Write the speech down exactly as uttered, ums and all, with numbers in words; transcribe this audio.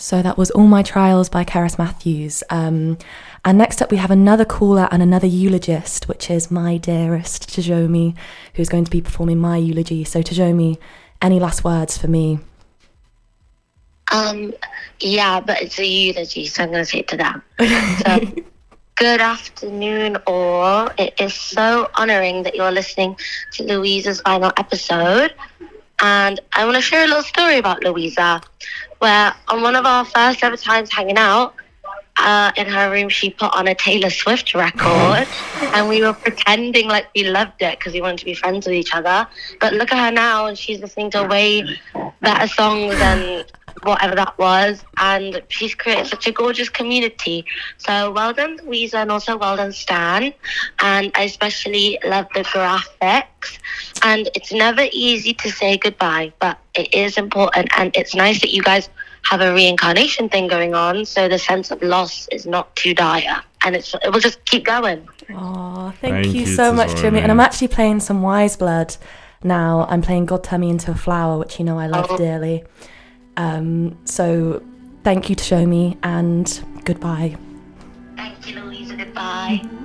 So that was All My Trials by Cerys Matthews. Um, and next up we have another caller and another eulogist, which is my dearest Tajomi, who's going to be performing my eulogy. So Tajomi, any last words for me? Um, yeah, but it's a eulogy, so I'm going to say it to them. So, good afternoon, all. It is so honouring that you're listening to Louisa's final episode. And I want to share a little story about Louisa, where on one of our first ever times hanging out, uh, in her room, she put on a Taylor Swift record, and we were pretending like we loved it because we wanted to be friends with each other. But look at her now, and she's listening to way better songs than whatever that was, and she's created such a gorgeous community. So well done, Louisa, and also well done, Stan. And I especially love the graphics. And it's never easy to say goodbye, but it is important, and it's nice that you guys have a reincarnation thing going on, so the sense of loss is not too dire, and it's it will just keep going. Oh, thank, thank you, you so much, Jimmy. Tajomi. And I'm actually playing some Wise Blood now. I'm playing God Turn Me Into a Flower, which you know I love Oh. dearly. Um, so thank you, Tajomi, and goodbye. Thank you, Louisa. Goodbye.